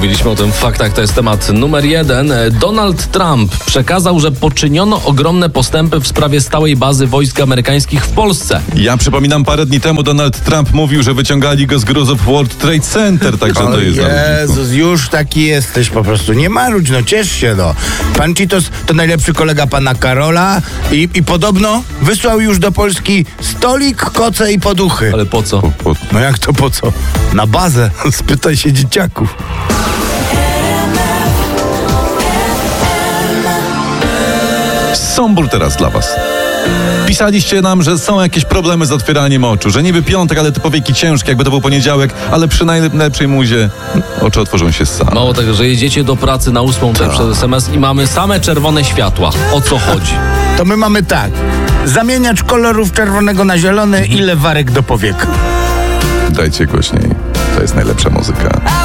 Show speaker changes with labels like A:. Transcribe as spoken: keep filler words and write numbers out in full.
A: mówiliśmy o tym w faktach, to jest temat numer jeden. Donald Trump przekazał, że poczyniono ogromne postępy w sprawie stałej bazy wojsk amerykańskich w Polsce.
B: Ja przypominam, parę dni temu Donald Trump mówił, że wyciągali go z gruzów World Trade Center, także to jest...
C: Jezus, już taki jesteś po prostu. Nie marudź, no ciesz się, no. Pan Cheetos to najlepszy kolega pana Karola i, i podobno wysłał już do Polski stolik, koce i poduchy.
A: Ale po co?
B: Po, po...
C: No jak to po co? Na bazę. Spytaj się dzieciaków.
B: Sąbór teraz dla was. Pisaliście nam, że są jakieś problemy z otwieraniem oczu, że niby piątek, ale te powieki ciężkie, jakby to był poniedziałek, ale przy najlepszej muzie oczy otworzą się same.
A: Mało tego, że jedziecie do pracy na ósmą tutaj przez es em es i mamy same czerwone światła. O co chodzi?
C: To my mamy tak. Zamieniacz kolorów czerwonego na zielony i lewarek do powiek.
B: Dajcie głośniej, to jest najlepsza muzyka.